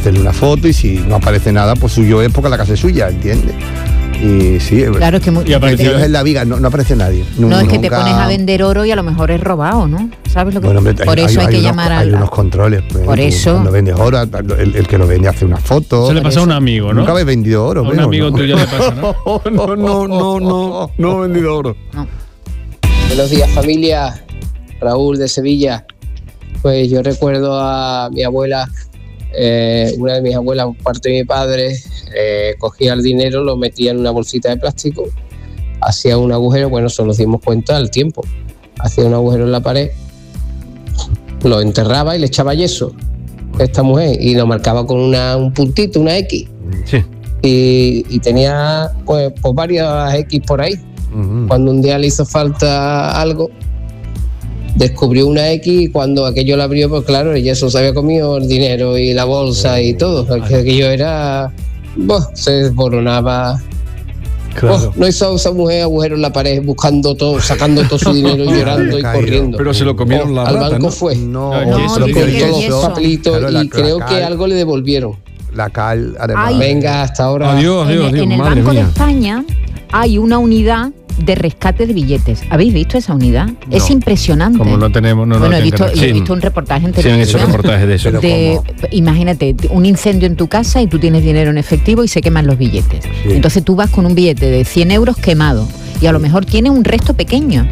hacerle una foto y si no aparece nada, pues suyo es porque la casa es suya, ¿entiendes? Y sí, claro, es que metidos en la viga, no aparece nadie. No, es que te pones a vender oro y a lo mejor es robado, ¿no? ¿Sabes lo que? Bueno, hombre, por eso hay que llamar a... Hay unos controles. Pues, por eso. Cuando vendes oro, el que lo vende hace una foto. Se le pasa a un amigo, ¿no? Nunca habéis vendido oro, a un amigo tuyo le pasa, ¿no? No he vendido oro. No. Buenos días, familia. Raúl de Sevilla. Pues yo recuerdo a mi abuela, una de mis abuelas por parte de mi padre, cogía el dinero, lo metía en una bolsita de plástico, hacía un agujero, bueno, eso nos dimos cuenta al tiempo, hacía un agujero en la pared, lo enterraba y le echaba yeso a esta mujer y lo marcaba con un puntito, una X. Sí. Y tenía pues varias X por ahí. Uh-huh. Cuando un día le hizo falta algo, descubrió una X y cuando aquello la abrió, pues claro, el yeso se había comido el dinero y la bolsa y todo. Aquello era... se desboronaba. Claro. No hizo esa mujer agujero en la pared buscando todo, sacando todo su dinero y llorando y corriendo. Pero se lo comieron la rata, al banco, ¿no? Fue. No, se lo comió los papelitos, claro, y creo que algo le devolvieron. La cal, además. Venga, hasta ahora. Adiós. En el Banco de España hay una unidad de rescate de billetes. ¿Habéis visto esa unidad? No. Es impresionante. Como no tenemos... Bueno, he visto un reportaje en televisión. Sí, han hecho reportajes de eso. Imagínate, un incendio en tu casa y tú tienes dinero en efectivo y se queman los billetes. Sí. Entonces tú vas con un billete de 100 euros quemado y a lo mejor tiene un resto pequeño.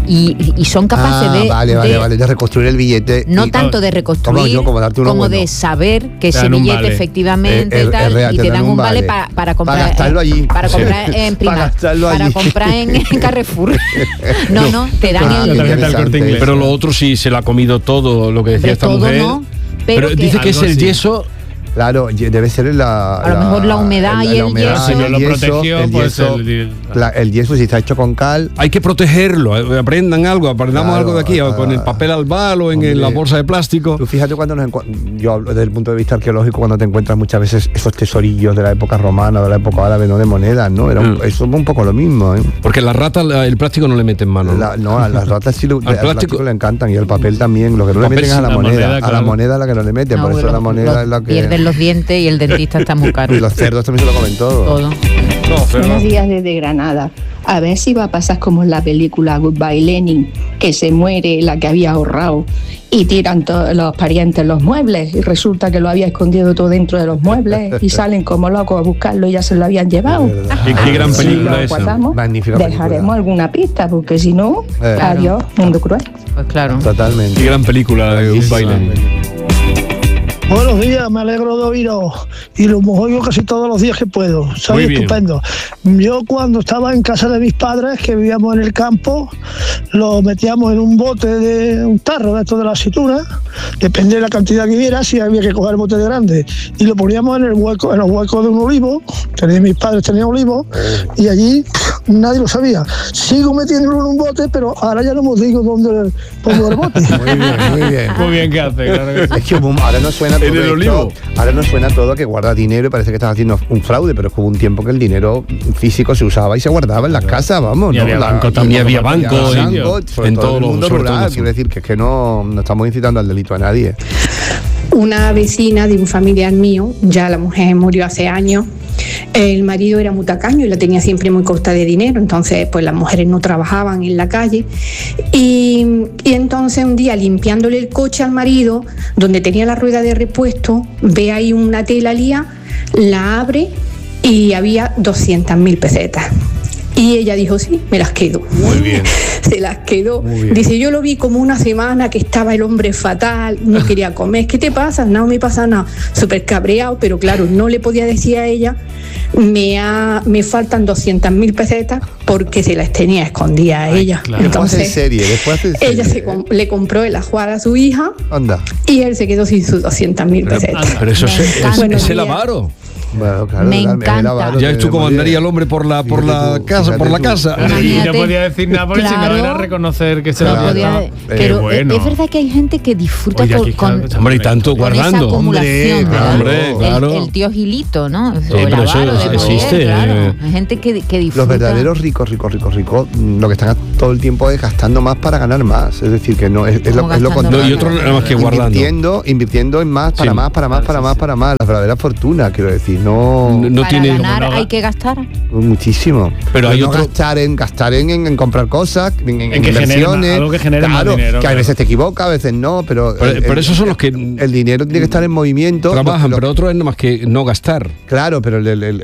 Y son capaces de reconstruir el billete. No tanto de reconstruir, como de saber que ese billete vale. Efectivamente y te dan un vale para comprar. Para gastarlo allí. Para comprar en Primark. Para comprar en Carrefour. No, te dan el... Pero lo otro sí se lo ha comido todo, lo que decía esta mujer. No, pero dice que es el yeso... Claro, debe ser a lo mejor la humedad y el yeso. Si no lo protegió, pues el yeso, si está hecho con cal. Hay que protegerlo, aprendamos algo de aquí, con el papel albal o en la bolsa de plástico. Tú fíjate cuando yo hablo desde el punto de vista arqueológico, cuando te encuentras muchas veces esos tesorillos de la época romana, de la época árabe, no de monedas, ¿no? Eso es un poco lo mismo, ¿eh? Porque las ratas el plástico no le meten mano. No, a las ratas sí al plástico le encantan y el papel también. Lo que no le meten es a la moneda. A la moneda es la que no le meten, por eso la moneda es la que... Pierden los dientes y el dentista está muy caro. Y los cerdos también se lo comen todo. Buenos días desde Granada. A ver si va a pasar como en la película Goodbye Lenin, que se muere la que había ahorrado y tiran todos los parientes los muebles y resulta que lo había escondido todo dentro de los muebles y salen como locos a buscarlo y ya se lo habían llevado. Qué gran película esa. Magnífica película. Dejaremos alguna pista porque si no, adiós, mundo cruel. Pues claro. Totalmente. Qué gran película de Goodbye Lenin. Buenos días, me alegro de oíros y lo oigo casi todos los días que puedo. Soy estupendo. Yo cuando estaba en casa de mis padres, que vivíamos en el campo, lo metíamos en un bote de un tarro de estos de la aceituna, depende de la cantidad que hubiera, si había que coger el bote de grande, y lo poníamos en los huecos de un olivo, mis padres tenían olivos, y allí nadie lo sabía. Sigo metiéndolo en un bote, pero ahora ya no me digo dónde pongo el bote. Muy bien. Muy bien que hace, claro que sí. Es que ahora no suena todo esto, ahora nos suena todo que guarda dinero y parece que estás haciendo un fraude, pero es que hubo un tiempo que el dinero físico se usaba y se guardaba en las casas, vamos. Y había banco también, había banco en todo el mundo rural. Quiero decir que es que no estamos incitando al delito a nadie. Una vecina de un familiar mío, ya la mujer murió hace años, el marido era muy tacaño y la tenía siempre muy corta de dinero, entonces pues las mujeres no trabajaban en la calle y entonces un día limpiándole el coche al marido, donde tenía la rueda de repuesto, ve ahí una tela lía, la abre y había 200.000 pesetas. Y ella dijo, sí, me las quedo. Muy bien. Se las quedó. Dice, yo lo vi como una semana que estaba el hombre fatal, no quería comer. ¿Qué te pasa? No me pasa nada. Súper cabreado, pero claro, no le podía decir a ella, me faltan 200.000 pesetas porque se las tenía escondidas a ella. Claro. Entonces, ella le compró el ajuar a su hija. Anda. Y él se quedó sin sus 200.000 pesetas. Pero eso es el avaro. Bueno, claro, me encanta. Ya es tú cómo andaría el hombre por la casa. Y no podía decir nada porque si no era reconocer que se lo había. Pero bueno. Es verdad que hay gente que disfruta con hombre, y tanto guardando. Esa acumulación, hombre, claro. El tío Gilito, ¿no? Pero eso existe. Claro. Hay gente que disfruta. Los verdaderos ricos, lo que están todo el tiempo es gastando más para ganar más. Es decir, que no es lo contrario. Y otro nada más que guardando. Invirtiendo en más, para más. La verdadera fortuna, quiero decir. No para tiene ganar hay que gastar muchísimo. Pero hay otro gastar en comprar cosas, en inversiones. Algo que genere más dinero. Que a veces te equivocas, a veces no, pero esos son los que el dinero tiene que estar en movimiento. Trabajan, pero otro es nada más que no gastar. Claro, pero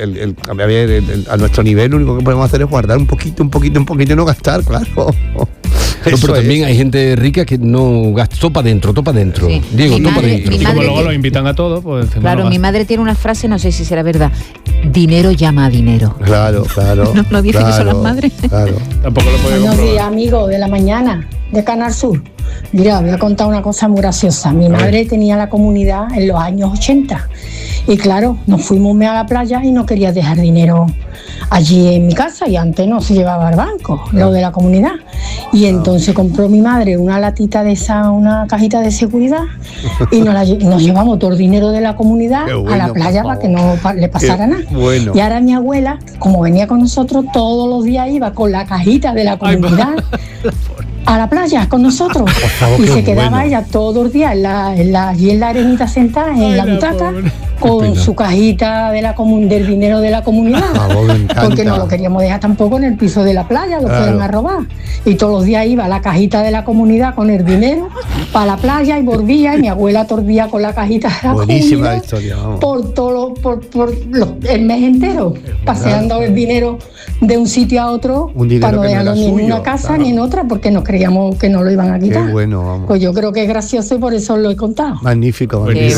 a nuestro nivel lo único que podemos hacer es guardar un poquito y no gastar, claro. No, pero también hay gente rica que no gasta, topa dentro. Sí. Diego, topa dentro. Y como luego lo invitan a todos, pues... Claro, mi madre tiene una frase, no sé si será verdad: dinero llama a dinero. Claro. No dice que son las madres. Claro. Tampoco lo podemos Buenos días, amigos de la mañana, de Canal Sur. Mira, voy a contar una cosa muy graciosa. Mi madre tenía la comunidad en los años 80 y claro, nos fuimos a la playa y no quería dejar dinero allí en mi casa y antes no se llevaba al banco, lo de la comunidad. Y entonces compró mi madre una latita de esa, una cajita de seguridad y nos llevamos todo el dinero de la comunidad a la playa para que no le pasara nada. Bueno. Y ahora mi abuela, como venía con nosotros, todos los días iba con la cajita de la comunidad a la playa con nosotros. Y se quedaba ella todos los días allí en la arenita sentada en la butaca con su cajita de del dinero de la comunidad. Porque no lo queríamos dejar tampoco en el piso de la playa, lo fueran a robar. Y todos los días iba a la cajita de la comunidad con el dinero para la playa y volvía, y mi abuela todo el día con la cajita de la buenísima comunidad historia, vamos. por el mes entero, paseando el dinero de un sitio a otro para no dejarlo ni en una casa ni en otra, porque nos creíamos que no lo iban a quitar. Qué bueno, vamos. Pues yo creo que es gracioso y por eso lo he contado. Magnífico. Qué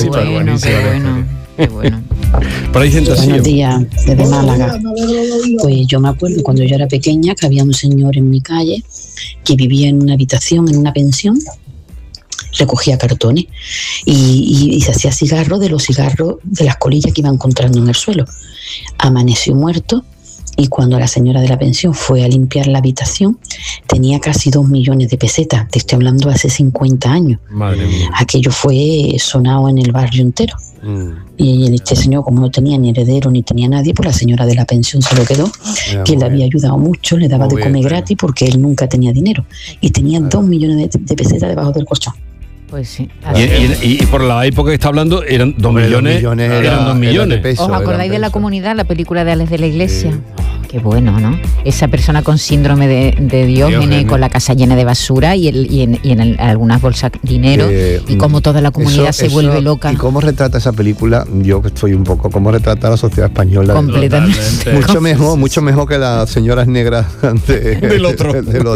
bueno. Pero hay gente así. Buenos días, desde Málaga. Pues yo me acuerdo cuando yo era pequeña que había un señor en mi calle que vivía en una habitación, en una pensión, recogía cartones y se hacía cigarros de los cigarros de las colillas que iba encontrando en el suelo. Amaneció muerto. Y cuando la señora de la pensión fue a limpiar la habitación, tenía casi 2 millones de pesetas. Te estoy hablando hace 50 años. Madre mía. Aquello fue sonado en el barrio entero. Y este señor, como no tenía ni heredero ni tenía nadie, pues la señora de la pensión se lo quedó, que le había ayudado mucho, le daba de comer gratis porque él nunca tenía dinero. Y tenía 2 millones de pesetas debajo del colchón. Pues sí. Y por la época que está hablando, eran 2 millones. Eran 2 millones. De peso, ¿Os acordáis de La Comunidad, la película de Alex de la Iglesia? Sí. Qué bueno, ¿no? Esa persona con síndrome de Diógenes, con la casa llena de basura y en algunas bolsas dinero, y como toda la comunidad se vuelve loca. ¿Y cómo retrata esa película? Yo que estoy un poco, ¿cómo retrata la sociedad española? Completamente. Mucho mejor que las señoras negras del otro.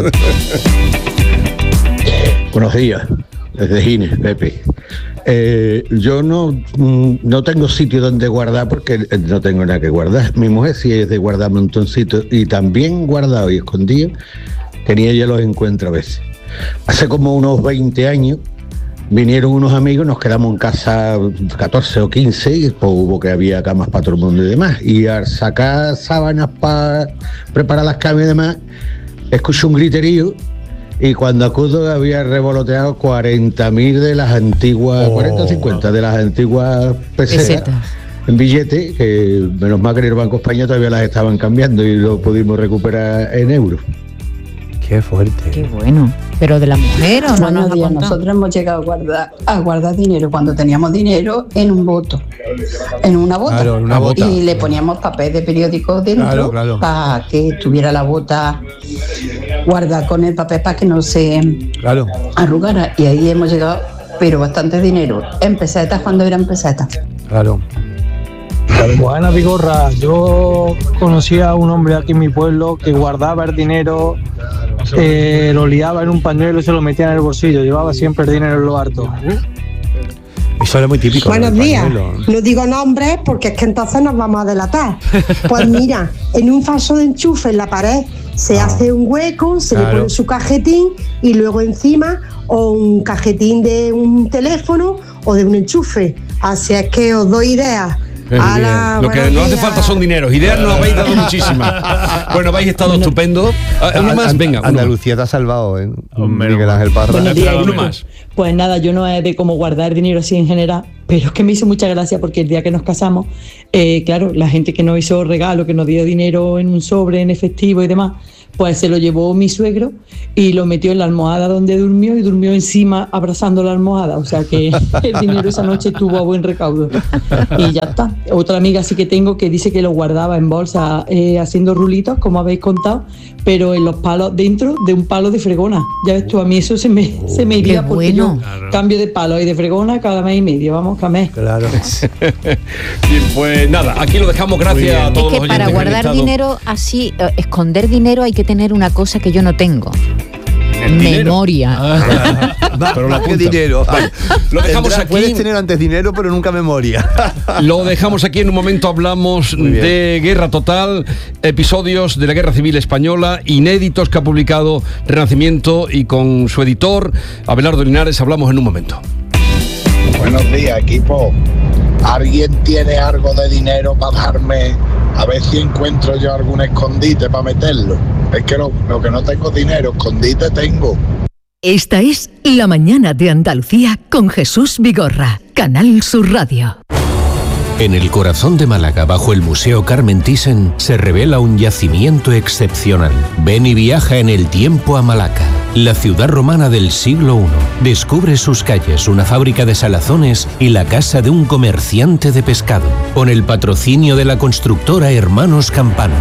Buenos días. Desde Gines, Pepe. Yo no tengo sitio donde guardar porque no tengo nada que guardar. Mi mujer sí es de guardar montoncitos, y también guardado y escondido tenía ya los encuentros a veces. Hace como unos 20 años vinieron unos amigos, nos quedamos en casa 14 o 15, y pues hubo que había camas para todo el mundo y demás. Y al sacar sábanas para preparar las camas y demás, escuché un griterío. Y cuando acudo había revoloteado 40.000 de las antiguas, 40 o 50 de las antiguas pesetas en billete, que menos mal que en el Banco España todavía las estaban cambiando y lo pudimos recuperar en euros. Qué fuerte. Qué bueno. ¿Pero de la mujer o no? Buenos días. Nosotros hemos llegado a guardar dinero cuando teníamos dinero en un boto, en una bota. Claro, en una bota. Y le poníamos papel de periódico dentro, para que tuviera la bota guardada con el papel para que no se arrugara. Y ahí hemos llegado, pero bastante dinero. En pesetas, cuando eran pesetas. Claro. Buenas, Vigorra. Yo conocí a un hombre aquí en mi pueblo que guardaba el dinero, lo liaba en un pañuelo y se lo metía en el bolsillo. Llevaba siempre el dinero en lo harto. Eso era muy típico. Buenos días. No digo nombres porque es que entonces nos vamos a delatar. Pues mira, en un falso de enchufe en la pared se hace un hueco, se le pone su cajetín y luego encima o un cajetín de un teléfono o de un enchufe. Así es que os doy ideas. Lo que nos hace falta son dineros. Ideas nos habéis dado muchísimas. Bueno, habéis estado estupendo. Uno más, venga. Andalucía te ha salvado, Miguel Ángel Parra. Buenos días, uno más. Pues nada, yo no es de cómo guardar dinero así en general, pero es que me hizo mucha gracia porque el día que nos casamos, claro, la gente que nos hizo regalo, que nos dio dinero en un sobre, en efectivo y demás, pues se lo llevó mi suegro y lo metió en la almohada donde durmió y durmió encima abrazando la almohada. O sea que el dinero esa noche tuvo a buen recaudo. Y ya está. Otra amiga sí que tengo que dice que lo guardaba en bolsa haciendo rulitos, como habéis contado, pero en los palos, dentro de un palo de fregona. Ya ves tú, a mí eso se me iría porque yo cambio de palo y de fregona cada mes y medio. Vamos, cada mes. Claro. Bien, pues nada, aquí lo dejamos. Gracias a todos. Es que para guardar dinero así, esconder dinero hay que tener una cosa que yo no tengo. Memoria. Pero la punta. Dinero. Vale. Lo dejamos aquí. Puedes tener antes dinero, pero nunca memoria. Lo dejamos aquí. En un momento hablamos de Guerra Total, episodios de la Guerra Civil Española, inéditos que ha publicado Renacimiento, y con su editor, Abelardo Linares, hablamos en un momento. Buenos días, equipo. ¿Alguien tiene algo de dinero para darme? A ver si encuentro yo algún escondite para meterlo. Es que lo que no tengo dinero, escondite tengo. Esta es La Mañana de Andalucía con Jesús Vigorra, Canal Sur Radio. En el corazón de Málaga, bajo el Museo Carmen Thyssen, se revela un yacimiento excepcional. Ven y viaja en el tiempo a Malaca, la ciudad romana del siglo I. Descubre sus calles, una fábrica de salazones y la casa de un comerciante de pescado, con el patrocinio de la constructora Hermanos Campano.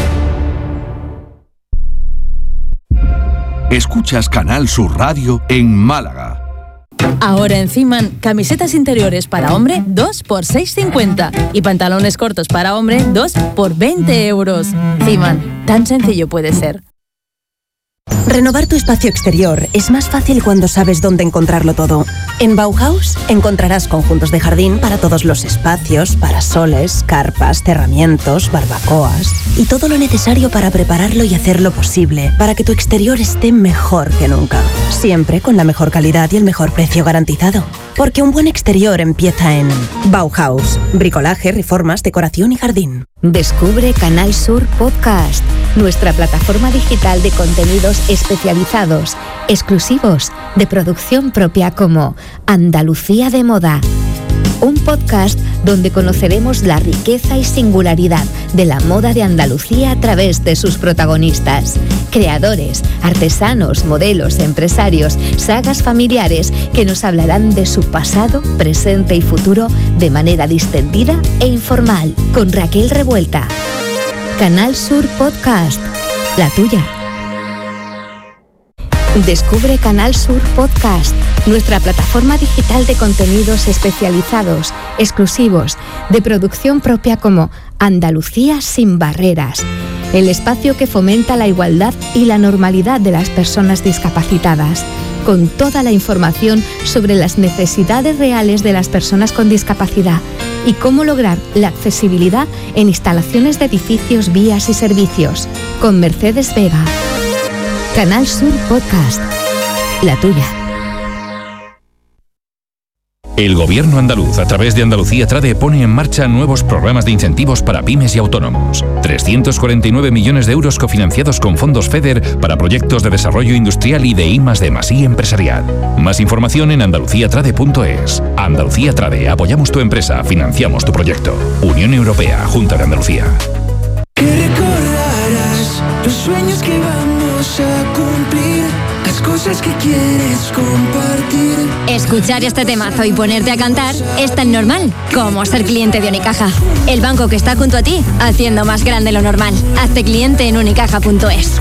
Escuchas Canal Sur Radio en Málaga. Ahora en Ciman, camisetas interiores para hombre 2 por 6,50 y pantalones cortos para hombre 2 por 20 euros. Ciman, tan sencillo puede ser. Renovar tu espacio exterior es más fácil cuando sabes dónde encontrarlo todo. En Bauhaus encontrarás conjuntos de jardín para todos los espacios, parasoles, carpas, cerramientos, barbacoas y todo lo necesario para prepararlo y hacerlo posible, para que tu exterior esté mejor que nunca. Siempre con la mejor calidad y el mejor precio garantizado. Porque un buen exterior empieza en Bauhaus. Bricolaje, reformas, decoración y jardín. Descubre Canal Sur Podcast, nuestra plataforma digital de contenidos especializados, exclusivos, de producción propia, como Andalucía de Moda. Un podcast donde conoceremos la riqueza y singularidad de la moda de Andalucía a través de sus protagonistas, creadores, artesanos, modelos, empresarios, sagas familiares que nos hablarán de su pasado, presente y futuro de manera distendida e informal, con Raquel Revuelta. Canal Sur Podcast, la tuya. Descubre Canal Sur Podcast, nuestra plataforma digital de contenidos especializados, exclusivos, de producción propia, como Andalucía sin barreras, el espacio que fomenta la igualdad y la normalidad de las personas discapacitadas, con toda la información sobre las necesidades reales de las personas con discapacidad y cómo lograr la accesibilidad en instalaciones de edificios, vías y servicios, con Mercedes Vega. Canal Sur Podcast, la tuya. El Gobierno andaluz, a través de Andalucía Trade, pone en marcha nuevos programas de incentivos para pymes y autónomos. 349 millones de euros cofinanciados con fondos FEDER para proyectos de desarrollo industrial y de I+D+I empresarial. Más información en andaluciatrade.es. Andalucía Trade, apoyamos tu empresa, financiamos tu proyecto. Unión Europea, Junta de Andalucía. Que recordarás los sueños que vamos a cumplir, las cosas que quieres compartir. Escuchar este temazo y ponerte a cantar es tan normal como ser cliente de Unicaja. El banco que está junto a ti, haciendo más grande lo normal. Hazte cliente en unicaja.es.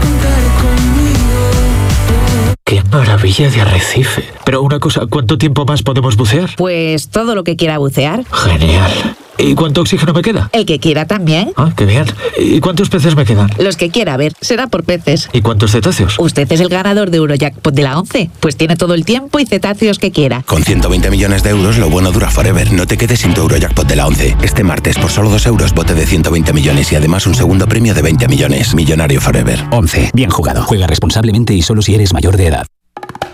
¡Qué maravilla de arrecife! Pero una cosa, ¿cuánto tiempo más podemos bucear? Pues todo lo que quiera bucear. Genial. ¿Y cuánto oxígeno me queda? El que quiera también. Ah, qué bien. ¿Y cuántos peces me quedan? Los que quiera ver, será por peces. ¿Y cuántos cetáceos? Usted es el ganador de Eurojackpot de la 11. Pues tiene todo el tiempo y cetáceos que quiera. Con 120 millones de euros, lo bueno dura forever. No te quedes sin tu Eurojackpot de la 11. Este martes, por solo 2 euros, bote de 120 millones y además un segundo premio de 20 millones. Millonario forever. 11. Bien jugado. Juega responsablemente y solo si eres mayor de edad.